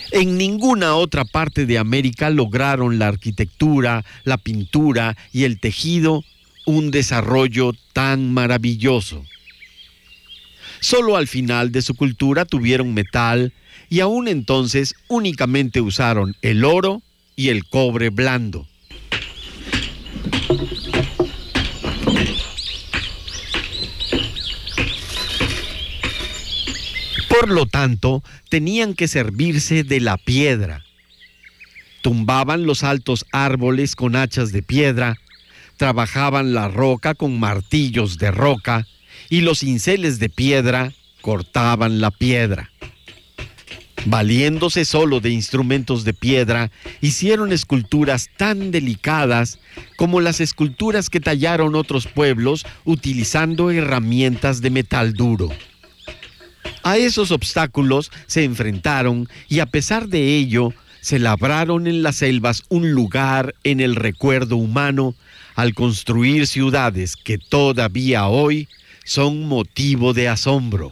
En ninguna otra parte de América lograron la arquitectura, la pintura y el tejido un desarrollo tan maravilloso. Solo al final de su cultura tuvieron metal y aún entonces únicamente usaron el oro y el cobre blando. Por lo tanto, tenían que servirse de la piedra. Tumbaban los altos árboles con hachas de piedra, trabajaban la roca con martillos de roca y los cinceles de piedra cortaban la piedra. Valiéndose solo de instrumentos de piedra, hicieron esculturas tan delicadas como las esculturas que tallaron otros pueblos utilizando herramientas de metal duro. A esos obstáculos se enfrentaron y a pesar de ello, se labraron en las selvas un lugar en el recuerdo humano al construir ciudades que todavía hoy son motivo de asombro.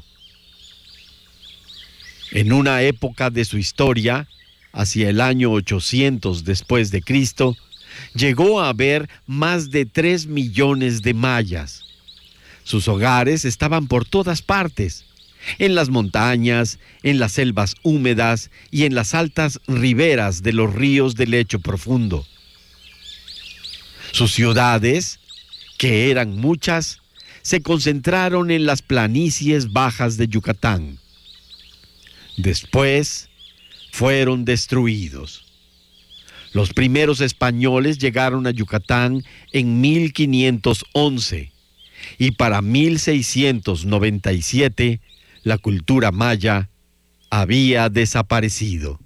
En una época de su historia, hacia el año 800 después de Cristo, llegó a haber más de 3 millones de mayas. Sus hogares estaban por todas partes, en las montañas, en las selvas húmedas y en las altas riberas de los ríos de lecho profundo. Sus ciudades, que eran muchas, se concentraron en las planicies bajas de Yucatán. Después fueron destruidos. Los primeros españoles llegaron a Yucatán en 1511 y para 1697 la cultura maya había desaparecido.